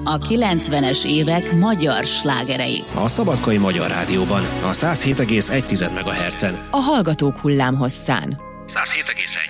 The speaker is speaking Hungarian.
a 90-es évek magyar slágerei. A Szabadkai Magyar Rádióban, a 107,1 MHz-en. A Hallgatók hullámhosszán. 107,1.